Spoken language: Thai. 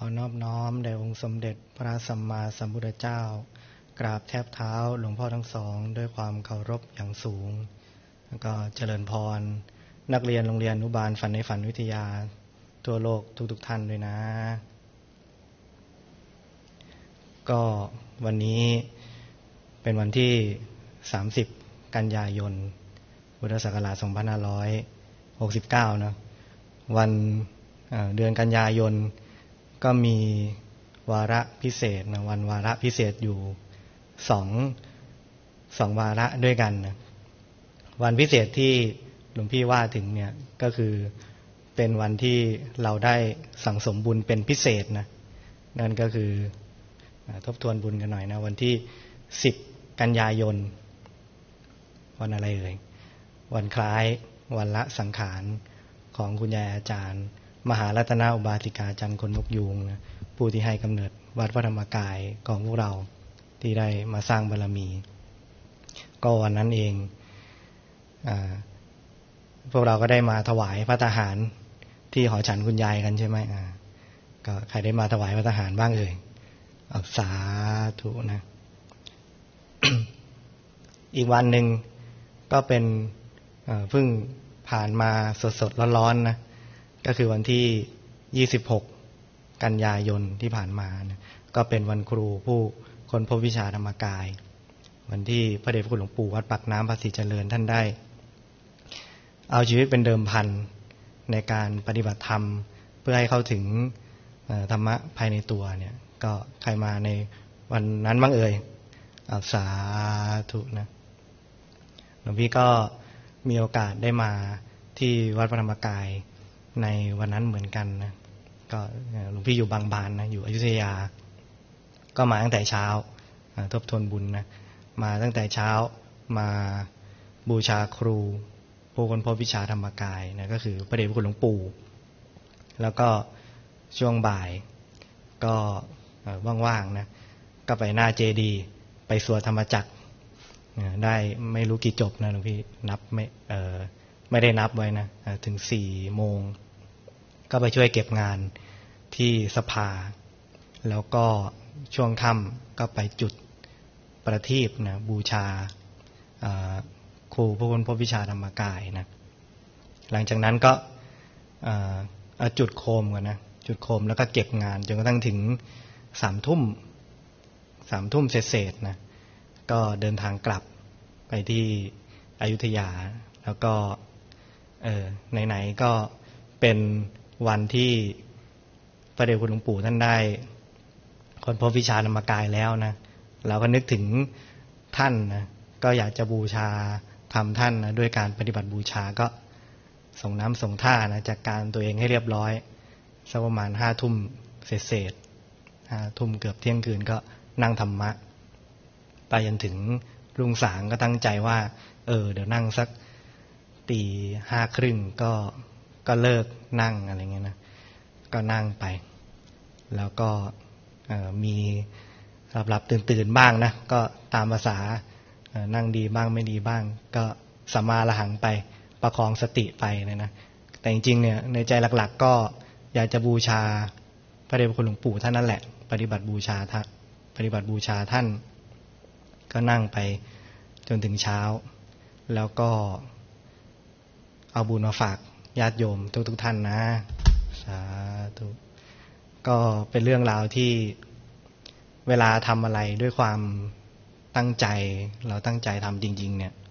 อนอบน้อมแด่องค์สมเด็จพระสัมมาสัมพุทธเจ้ากราบแทบเท้าหลวงพ่อทั้งสองด้วยความเคารพอย่างสูงแล้วก็เจริญพรนักเรียนโรงเรียนอนุบาลฝันในฝันวิทยาทั่วโลกทุกท่านด้วยนะก็วันนี้เป็นวันที่30กันยายนพุทธศักราช2569นะวันเดือนกันยายนก็มีวาระพิเศษนะวันวาระพิเศษอยู่สองวาระด้วยกันนะวันพิเศษที่หลวงพี่ว่าถึงเนี่ยก็คือเป็นวันที่เราได้สั่งสมบุญเป็นพิเศษนะนั่นก็คือทบทวนบุญกันหน่อยนะวันที่10กันยายนวันอะไรเอ่ยวันคล้ายวันละสังขารของคุณยายอาจารย์มหารัตนอุบาสิกาจันทร์คนนกยูงนะผู้ที่ให้กำเนิดวัดพระธรรมกายของพวกเราที่ได้มาสร้างบารมีก็วันนั้นเองพวกเราก็ได้มาถวายพระทหารที่หอฉันคุณยายกันใช่ไหมก็ใครได้มาถวายพระทหารบ้างเอ่ยสาธุนะ อีกวันหนึ่งก็เป็นเพิ่งผ่านมาสดๆร้อนๆนะก็คือวันที่26กันยายนที่ผ่านมานะก็เป็นวันครูผู้ค้นพบวิชาธรรมกายวันที่พระเดชพระคุณหลวงปู่วัดปากน้ำภาษีเจริญท่านได้เอาชีวิตเป็นเดิมพันในการปฏิบัติธรรมเพื่อให้เข้าถึงธรรมะภายในตัวเนี่ยก็ใครมาในวันนั้นบ้างเอ่ยสาธุนะหลวงพี่ก็มีโอกาสได้มาที่วัดพระธรรมกายในวันนั้นเหมือนกันนะก็หลวงพี่อยู่บางบานนะอยู่อยุธยาก็มาตั้งแต่เช้าทบทวนบุญนะมาตั้งแต่เช้ามาบูชาครูผู้ค้นพบวิชาธรรมกายนะก็คือพระเดชพระคุณหลวงปู่แล้วก็ช่วงบ่ายก็ว่างๆนะก็ไปหน้าเจดีย์ไปสวดธรรมจักรได้ไม่รู้กี่จบนะหลวงพี่นับไม่ได้นับไว้นะถึง4 โมงก็ไปช่วยเก็บงานที่สภาแล้วก็ช่วงค่ำก็ไปจุดประทีปนะบูชาครูผู้ค้นพบวิชาธรรมกายนะหลังจากนั้นก็จุดโคมก่อนนะจุดโคมแล้วก็เก็บงานจนกระทั่งถึง3 ทุ่มเศษๆนะก็เดินทางกลับไปที่อยุธยาแล้วก็ไหนๆก็เป็นวันที่พระเดชคุณหลวงปู่ท่านได้ค้นพบวิชาธรรมกายแล้วนะเราก็นึกถึงท่านนะก็อยากจะบูชาทำท่านนะด้วยการปฏิบัติบูชาก็ส่งน้ำส่งท่านะจากการตัวเองให้เรียบร้อยสักประมาณ5 ทุ่มเศษ5 ทุ่มเกือบเที่ยงคืนก็นั่งธรรมะไปจนถึงรุ่งสางก็ตั้งใจว่าเดี๋ยวนั่งสัก5:30ก็เลิกนั่งอะไรเงี้ยนะก็นั่งไปแล้วก็มีหลับตื่นบ้างนะก็ตามภาษานั่งดีบ้างไม่ดีบ้างก็สัมมาอรหังไปประคองสติไปนะแต่จริงๆเนี่ยในใจหลักๆก็อยากจะบูชาพระเดชพระคุณหลวงปู่ท่านนั่นแหละปฏิบัติบูชาท่านก็นั่งไปจนถึงเช้าแล้วก็เอาบุญมาฝากญาติโยมทุกท่านนะสาธุก็เป็นเรื่องราวที่เวลาทำอะไรด้วยความตั้งใจเราตั้งใจทำจริงๆเนี่ย